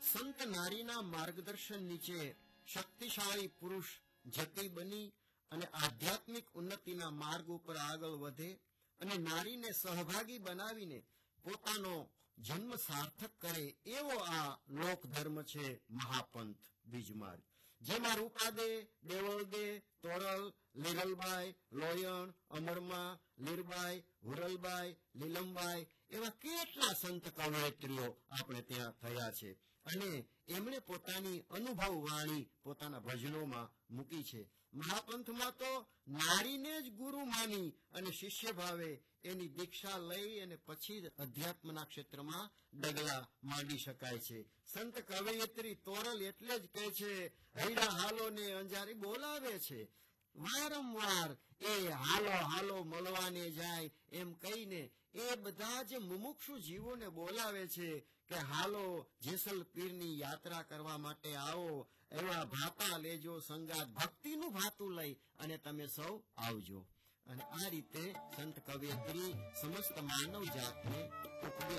સંત નારીના માર્ગદર્શન નીચે શક્તિશાળી પુરુષ જતી બની અને આધ્યાત્મિક ઉન્નતિના માર્ગ ઉપર આગળ વધે અને નારીને સહભાગી બનાવીને પોતાનો જન્મ સાર્થક કરે એવો આ લોક ધર્મ છે મહાપંથ બીજમાર્ગ, જેમાં રૂપાદે, દેવળદે, તોરલ, લીરલબાઈ, લોયણ, અમરમા, લીરબાઈ, હુરલબાઈ, લીલમબાઈ એવા કેટલા સંત કવયત્રીઓ આપણે ત્યાં થયા છે અને એમણે પોતાની અનુભવ વાણી પોતાના ભજનોમાં મૂકી છે. મહાપંથમાં તો નારીને જ ગુરુ માની અને શિષ્ય ભાવે એની દીક્ષા લઈ અને પછી જ અધ્યાત્મના ક્ષેત્રમાં ડગલા માંડી શકાય છે. સંત કવયત્રી તોરલ એટલે જ કહે છે, હૈડા હાલો ને અંજારી બોલાવે છે. વારંવાર એ હાલો હાલો મળવાને જાય એમ કહીને એ બધા જે મુમુક્ષુ જીવોને બોલાવે છે કે હાલો જેસલ પીરની યાત્રા કરવા માટે આવો, એવા ભાતા લેજો સંગાત, ભક્તિનું ભાતું લઈ અને તમે સૌ આવજો. અને આ રીતે સંત કવયત્રી સમસ્ત માનવ જાતને ઉપદેશ